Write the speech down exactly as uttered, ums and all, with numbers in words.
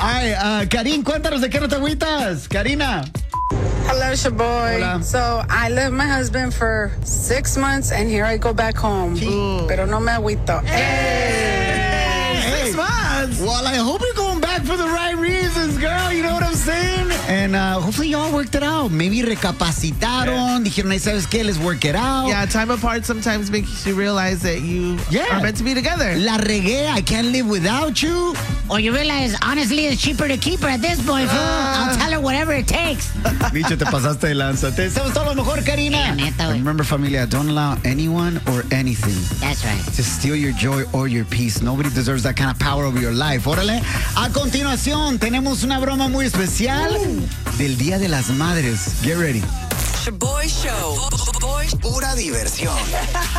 Ay, uh, Karin, cuéntanos de qué no te agüitas. Karina. Hello, Shaboy. Hola. So I lived my husband for six months, and here I go back home. Ooh. Pero no me agüito. Hey, Six months. Well, I hope you're going back for the right reasons, girl. You know what I'm saying? And uh, hopefully y'all worked it out. Maybe recapacitaron. Dijeron, hey, ¿sabes qué? Let's work it out. Yeah, time apart sometimes makes you realize that you Yeah. are meant to be together. La regué. I can't live without you. Or you realize, honestly, it's cheaper to keep her at this point, fool. I'll tell her whatever it takes. Bicho, te pasaste de lanza. Te deseamos todo lo mejor, Karina. Yeah, neta, güey. Remember, familia, don't allow anyone or anything That's right. to steal your joy or your peace. Nobody deserves that kind of power over your life. Órale. A continuación, tenemos una broma muy especial del Día de las Madres. Get ready. Shaboy Show. Pura diversión.